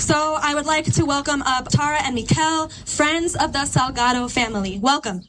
So I would like to welcome up Tara and Mikel, friends of the Salgado family. Welcome.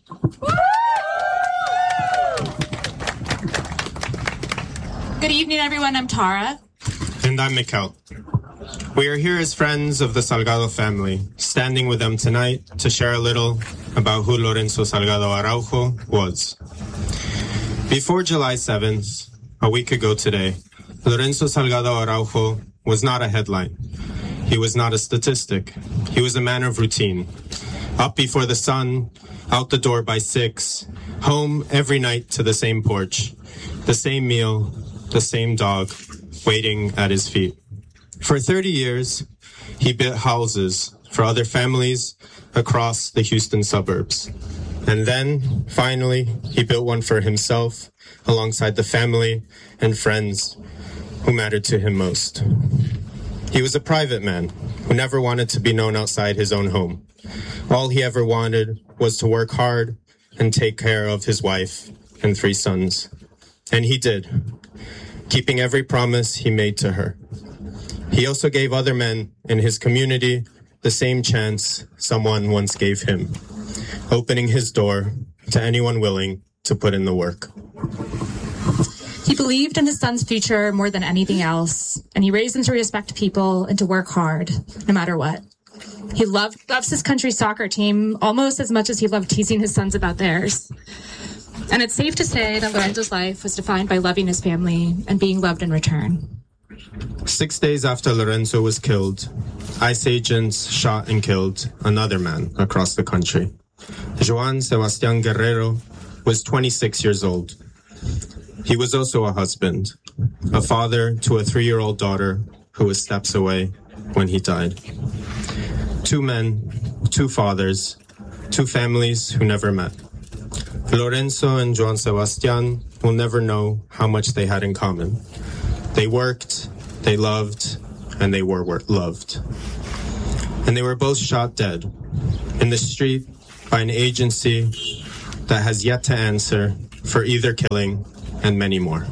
Good evening, everyone. I'm Tara. And I'm Mikel. We are here as friends of the Salgado family, standing with them tonight to share a little about who Lorenzo Salgado Araujo was. Before July 7th, a week ago today, Lorenzo Salgado Araujo was not a headline. He was not a statistic. He was a man of routine. Up before the sun, out the door by 6, home every night to the same porch, the same meal, the same dog, waiting at his feet. For 30 years, he built houses for other families across the Houston suburbs. And then, finally, he built one for himself alongside the family and friends who mattered to him most. He was a private man who never wanted to be known outside his own home. All he ever wanted was to work hard and take care of his wife and 3 sons. And he did, keeping every promise he made to her. He also gave other men in his community the same chance someone once gave him, opening his door to anyone willing to put in the work. He believed in his son's future more than anything else, and he raised them to respect people and to work hard, no matter what. He loves his country's soccer team almost as much as he loved teasing his sons about theirs. And it's safe to say that Lorenzo's life was defined by loving his family and being loved in return. 6 days after Lorenzo was killed, ICE agents shot and killed another man across the country. Joan Sebastian Guerrero was 26 years old. He was also a husband, a father to a 3-year-old daughter who was steps away when he died. 2 men, 2 fathers, 2 families who never met. Lorenzo and Joan Sebastian will never know how much they had in common. They worked, they loved, and they were loved. And they were both shot dead in the street by an agency that has yet to answer for either killing and many more.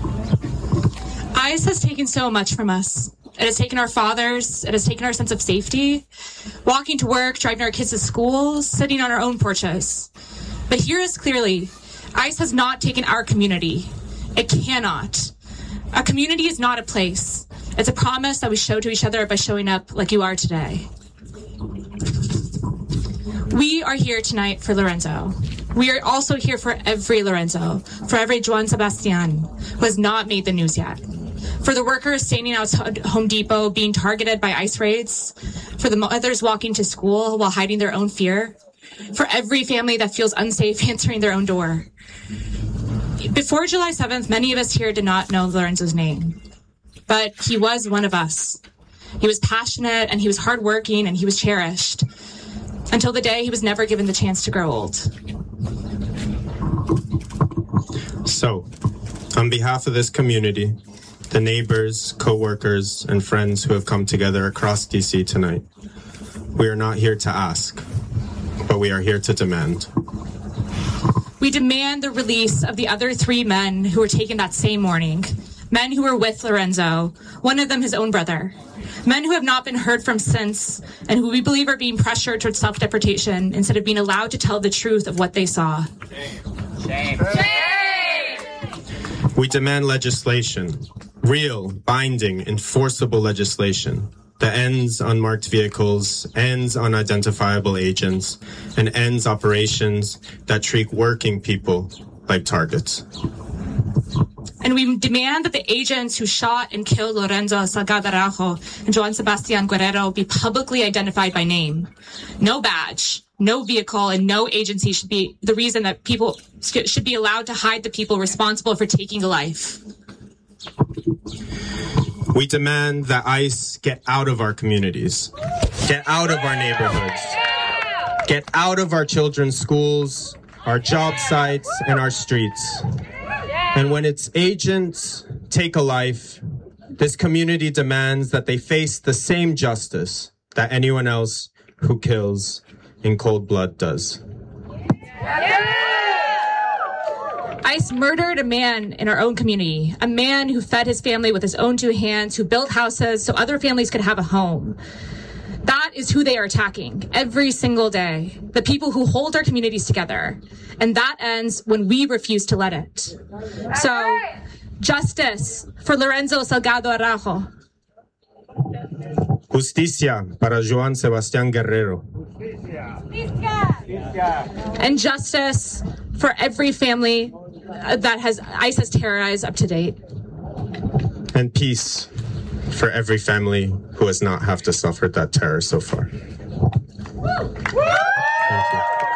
ICE has taken so much from us. It has taken our fathers. It has taken our sense of safety, walking to work, driving our kids to school, sitting on our own porches. But hear us clearly. ICE has not taken our community. It cannot. A community is not a place. It's a promise that we show to each other by showing up like you are today. We are here tonight for Lorenzo. We are also here for every Lorenzo, for every Joan Sebastian who has not made the news yet, for the workers standing outside Home Depot being targeted by ICE raids, for the mothers walking to school while hiding their own fear, for every family that feels unsafe answering their own door. Before July 7th, many of us here did not know Lorenzo's name, but he was one of us. He was passionate, and he was hardworking, and he was cherished, until the day he was never given the chance to grow old. So, on behalf of this community, the neighbors, co-workers, and friends who have come together across DC tonight, we are not here to ask, but we are here to demand. We demand the release of the other 3 men who were taken that same morning, men who were with Lorenzo, one of them his own brother, men who have not been heard from since, and who we believe are being pressured towards self-deportation instead of being allowed to tell the truth of what they saw. Shame. Shame. We demand legislation, real, binding, enforceable legislation that ends unmarked vehicles, ends unidentifiable agents, and ends operations that treat working people like targets. And we demand that the agents who shot and killed Lorenzo Salgado Araujo and Joan Sebastian Guerrero be publicly identified by name. No badge, no vehicle, and no agency should be the reason that people should be allowed to hide the people responsible for taking a life. We demand that ICE get out of our communities, get out of our neighborhoods, get out of our children's schools, our job sites, and our streets. And when its agents take a life, this community demands that they face the same justice that anyone else who kills in cold blood does. ICE murdered a man in our own community, a man who fed his family with his own 2 hands, who built houses so other families could have a home. That is who they are attacking every single day, the people who hold our communities together. And that ends when we refuse to let it. So, justice for Lorenzo Salgado Araujo. Justicia para Joan Sebastián Guerrero. And justice for every family that ICE has terrorized up to date. And peace for every family who has not have to suffer that terror so far. Thank you.